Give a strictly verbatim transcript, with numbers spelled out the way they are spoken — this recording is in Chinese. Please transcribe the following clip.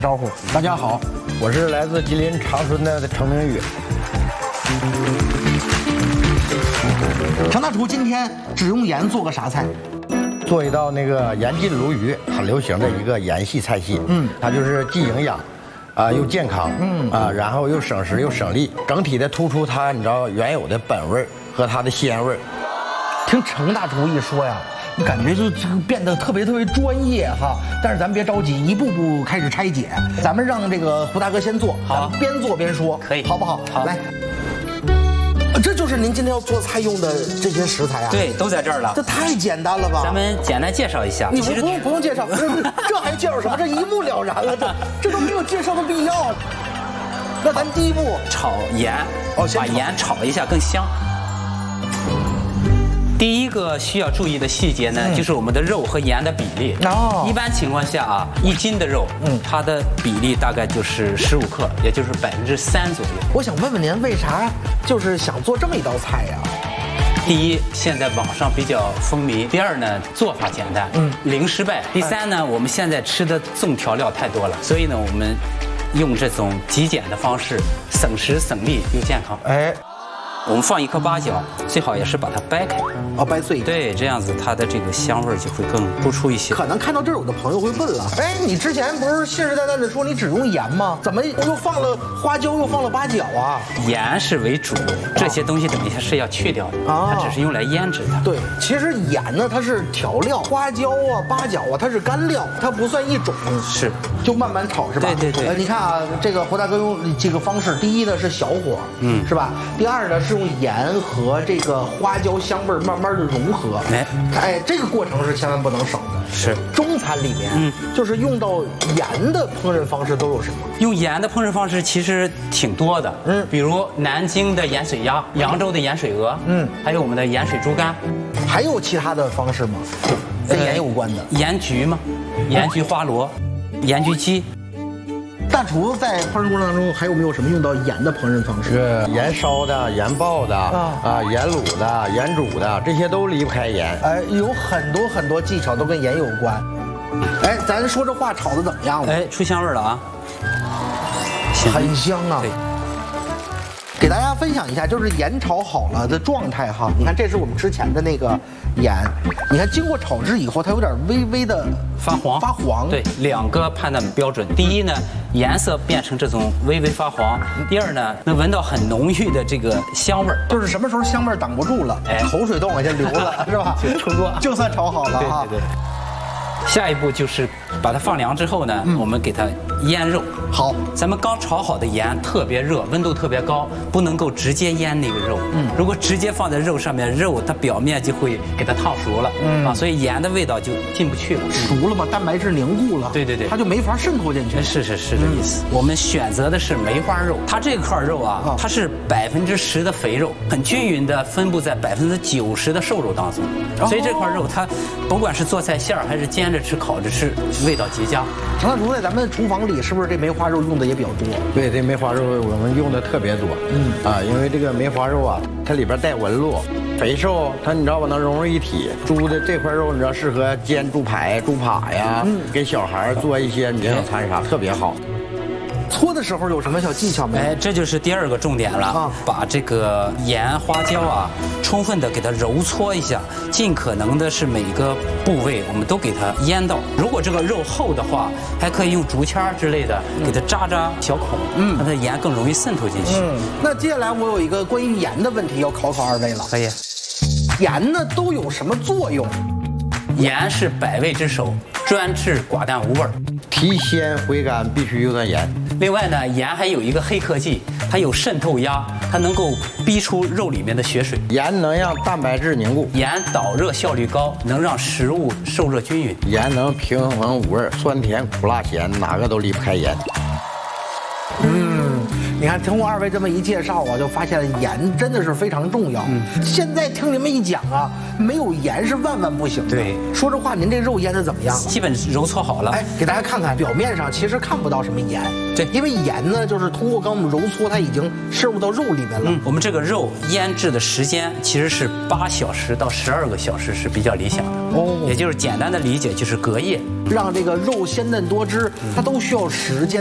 招呼，大家好，我是来自吉林长春的程明宇。 程大厨今天只用盐做个啥菜？ 做一道那个盐浸鲈鱼，很流行的一个盐系菜系。嗯，它就是既营养，啊、呃、又健康，嗯啊，然后又省时又省力，整体的突出它你知道原有的本味和它的鲜味。 听程大厨一说呀，你感觉就这个变得特别特别专业哈。但是咱别着急，一步步开始拆解。咱们让这个胡大哥先做， 好， 咱们边做边说， 可以， 好不好？ 好， 来。这就是您今天要做菜用的这些食材啊？ 对，都在这儿了。 这太简单了吧？ 咱们简单介绍一下。 你不用不用介绍，这还介绍什么？这一目了然了，这这都没有介绍的必要。那咱第一步炒盐， 哦， 把盐炒一下更香。第一个需要注意的细节呢，嗯、就是我们的肉和盐的比例。哦，一般情况下啊，一斤的肉，嗯，它的比例大概就是十五克，也就是百分之三左右。 我想问问您，为啥就是想做这么一道菜呀？ 第一，现在网上比较风靡；第二呢，做法简单，嗯，零失败；第三呢，我们现在吃的重调料太多了，所以呢，我们用这种极简的方式，省时省力又健康。哎。我们放一颗八角，最好也是把它掰开， 哦，掰碎。对， 这样子它的这个香味就会更突出一些。 可能看到这儿，有的朋友会问了，哎，你之前不是信誓旦旦的说你只用盐吗？怎么又放了花椒，又放了八角啊？ 盐是为主，这些东西等一下是要去掉的，啊、它只是用来腌制的。 对，其实盐呢，它是调料，花椒啊、八角啊，它是干料，它不算一种。 是， 就慢慢炒是吧？ 对对对。 呃，你看啊，这个胡大哥用这个方式，第一呢是小火，嗯，是吧？第二呢是。用盐和这个花椒香味慢慢的融合，哎，哎，这个过程是千万不能省的。 是中餐里面，嗯，就是用到盐的烹饪方式都有什么？ 用盐的烹饪方式其实挺多的，嗯，比如南京的盐水鸭，扬州的盐水鹅，嗯，还有我们的盐水猪肝， 还有其他的方式吗？跟盐有关的？ 盐焗吗？盐焗花螺，盐焗鸡。 大厨在烹饪过程当中还有没有什么用到盐的烹饪方式？ 是盐烧的、盐爆的啊、啊盐卤的、盐煮的，这些都离不开盐。 哎，有很多很多技巧都跟盐有关。哎，咱说这话炒的怎么样了？ 哎，出香味了啊， 很香啊。 对。 给大家分享一下，就是盐炒好了的状态哈。你看，这是我们之前的那个盐，你看经过炒制以后，它有点微微的发黄。 发黄。 对，两个判断标准。第一呢，颜色变成这种微微发黄；第二呢，能闻到很浓郁的这个香味儿。 就是什么时候香味儿挡不住了，哎，口水都往下流了，是吧？ 就出锅， 就算炒好了啊。 对对对。下一步就是把它放凉之后呢，嗯、我们给它腌肉。 好， 咱们刚炒好的盐特别热，温度特别高，不能够直接腌那个肉。嗯，如果直接放在肉上面，肉它表面就会给它烫熟了。嗯啊，所以盐的味道就进不去了。 熟了嘛，蛋白质凝固了。对对对，它就没法渗透进去。 是是是这意思。嗯、我们选择的是梅花肉，它这块肉啊，啊它是百分之十的肥肉，很均匀的分布在百分之九十的瘦肉当中。哦、所以这块肉它，甭管是做菜馅儿还是煎着吃、烤着吃，味道极佳。 程大厨在咱们厨房里是不是这梅花肉用的也比较多？ 对，这梅花肉我们用的特别多。嗯啊，因为这个梅花肉啊，它里边带纹路，肥瘦它你知道吧，能融为一体。猪的这块肉你知道适合煎猪排、猪扒呀，嗯，给小孩做一些营养餐啥特别好。 搓的时候有什么小技巧没？ 哎，这就是第二个重点了啊！把这个盐、花椒啊，充分的给它揉搓一下，尽可能的是每个部位我们都给它腌到。如果这个肉厚的话，还可以用竹签之类的给它扎扎小孔，嗯，让它盐更容易渗透进去。嗯， 那接下来我有一个关于盐的问题要考考二位了。 可以。 盐呢都有什么作用？ 盐是百味之首，专治寡淡无味儿。 提鲜回甘必须用到盐。 另外呢，盐还有一个黑科技，它有渗透压，它能够逼出肉里面的血水。 盐能让蛋白质凝固， 盐导热效率高，能让食物受热均匀。 盐能平衡五味，酸甜苦辣咸哪个都离不开盐。 嗯，你看，通过二位这么一介绍啊，就发现盐真的是非常重要。嗯，现在听你们一讲啊，没有盐是万万不行的。对，说实话，您这肉腌的怎么样？ 基本揉搓好了。 哎，给大家看看，表面上其实看不到什么盐。对，因为盐呢，就是通过刚我们揉搓，它已经渗入到肉里面了。嗯， 我们这个肉腌制的时间其实是八小时到十二个小时是比较理想的。 哦，也就是简单的理解就是隔夜， 让这个肉鲜嫩多汁，它都需要时间。